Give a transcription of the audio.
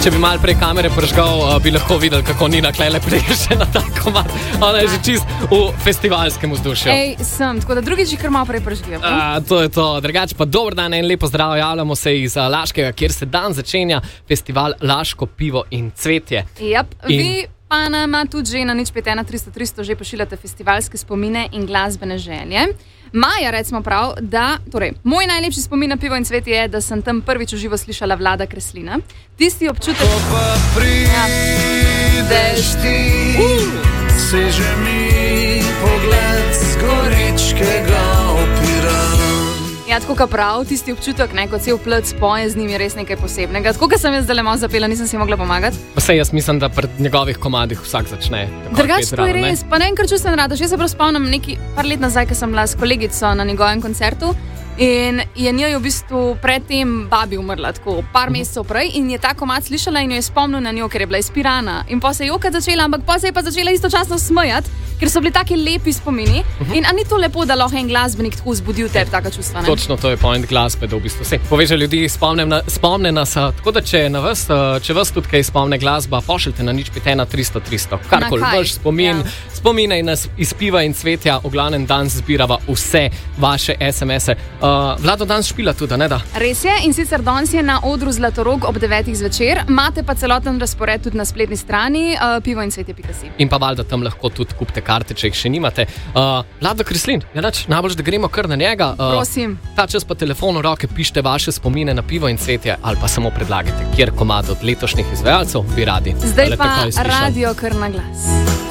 Če bi malo prej kamere prižgal, bi lahko videli, kako Nina Klele pleše na ta komad. Ona je že čist v festivalskem vzdušju. Tako da drugič kar malo prej prižgijo. To je to. Drugače pa dober dan in lepo zdrav. Javljamo se iz Laškega, kjer se dan začenja festival Laško pivo in cvetje. Vi pa nama tudi že na 051 300 že pošiljate festivalske spomine in glasbene želje. Maja, recimo prav, da, torej, moj najlepši spomin na pivo in cvetje je, da sem tam prvič v živo slišala Vlada Kreslina. Tisti občutek... Ko pa prideš ti, seže mi pogled z goričkega opira. Ja, tako ka prav, tisti občutek, ko cel plec poje z njim je res nekaj posebnega. Tako, ka sem jaz zdaj malo zapela, nisem si mogla pomagati. Pa sej, jaz mislim, da pred njegovih komadih vsak začne. Drugače to je res, pa ne vem, kar čustven radaš. Jaz se prav spomnim par let nazaj, ko sem bila s kolegico na njegovem koncertu in je njoj v bistvu predtem babi umrla, tako par mesecev prej, in je ta komad slišala in jo je spomnil na njo, ker je bila iz Pirana. In pa se je jokati začela, ampak pa se je pa začela istočasno smejati, ker so bili taki lepi spomini. In a ni to lepo, da lahko en glasbenik tako vzbudi v tebi taka čustva, ne? Točno, to je point glasbe, da v bistvu se poveže ljudi, spomne nas. Tako da, če vas tudi kaj spomne glasba, pošljite na 051 300. Karkoli, vaš spomin, spomine iz piva in cvetja, v glavnem danes zbirava vse vaše SMS-e. Vlado danes špila tudi, ne da? Res je, in sicer danes je na odru Zlatorog ob 9. zvečer. Imate pa celoten razpored tudi na spletni strani pivoincvetje.si. In pa valjda tam lahko tudi kupite karte, če jih še nimate. Vlado Kreslin, najbolj, da gremo kar na njega. Prosim. Ta čas pa telefon v roke, pišite vaše spomine na pivo in cvetje ali pa samo predlagajte, kjer komad od letošnjih izvajalcev bi radi. Zdaj pa radio kar na glas.